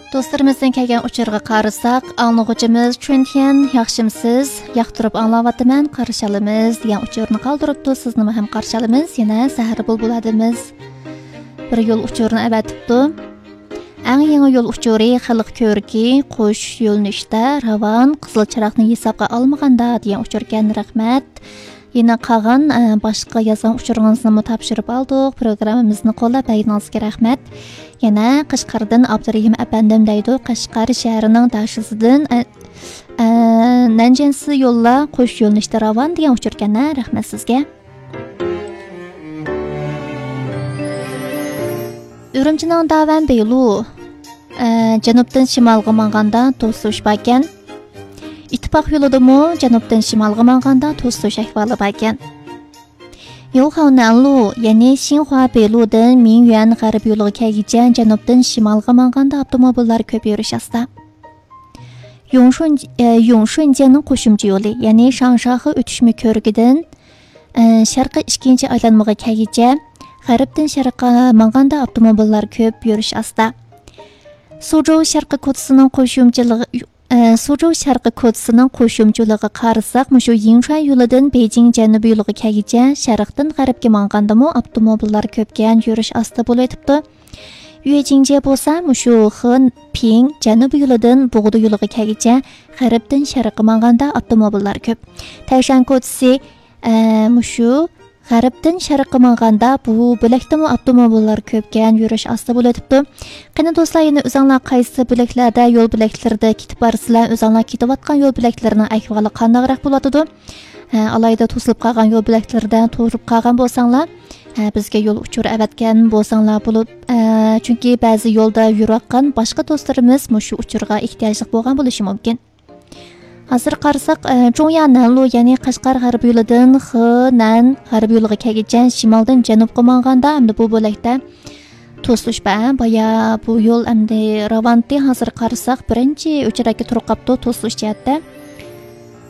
Dostlarımızdan kelgan uchurga qarasak, anlıqçımız Chuntian yaxshimsiz, yoqtirib anglayapman, qarşalımız degan uchurni qoldiribdi. Sizni ham qarşalımız, yana sahar bulbuladimiz. Bir yo'l uchurini avatibdi. Eng yangi yo'l uchuri xalq ko'rki, qo'sh yo'lnishda ravon qizil chiroqni hisobga olmaganda degan uchurga rahmat. Yana qolgan boshqa yozgan uchuringizni topshirib oldik. Programmamizni qo'llab berganingizga rahmat. Yana Qashqardan Abdurahim apandim deydi. Qashqar shahrining dashisidan Nanjansi yo'llar qo'sh yo'lnishda ravon degan uchurga rahmat sizga. Urumchining Davan Beylu janubdan shimolga manganda to'sish ekan. İttifoq yo'lidami janubdan shimolga manganda to'sish ahvoli ekan. Yo'lxonanlu, ya'ni Xinhua Beyludan Mingyuan g'arb yo'liga kelguncha janubdan shimolga manganda avtomobillar ko'p yurishasta. Yongshunjianing qo'shimcha yo'li, ya'ni Shangshahi o'tishmi ko'rigidan sharqqa ikkinchi aylanmaga kelguncha g'arbdan sharqqa manganda avtomobillar ko'p yurishasta. Suzhou sharqi kodisining qo'shimchaligiga qarasak, shu Yingshan yo'lidan Beijing janubiy yo'liga kelguncha sharqdan g'arbga mangandami avtomobillar ko'pgan yurish asta bo'layotibdi. Yuejingje bo'lsa, shu Xinping janubiy yo'lidan Bug'do yo'liga kelguncha g'arbdan sharqqa manganda avtomobillar ko'p. Tayshan kodisi shu g'arbdan sharqqa manganda bu bo'lakdami avtomobillar ko'pgan yurish asta bo'layotibdi. Qani do'stlar, yana o'zinglar qaysi bo'laklarda, yo'l bo'laklarida ketib borsizlar, o'zinglar ketayotgan yo'l bo'laklarining ahvoli qandayroq bo'ladi? Alayda to'silib qolgan yo'l bo'laklarida to'rib qolgan bo'lsanglar, bizga yo'l uchuri avatgan bo'lsanglar bo'lib, chunki ba'zi yo'lda yurayotgan boshqa do'stlarimiz shu uchurga ehtiyojli bo'lgan bo'lishi mumkin. Hozir qarasak, Zhongyananlu, ya'ni Qashqar g'arb yo'lidan Henan g'arb yo'liga kelguncha shimoldan janubga manganda hamda bu bo'lakda to'sish baya bu yo'l hamda Ravanti hozir qarasak birinchi ucharga turib qopti to'sish jihatda.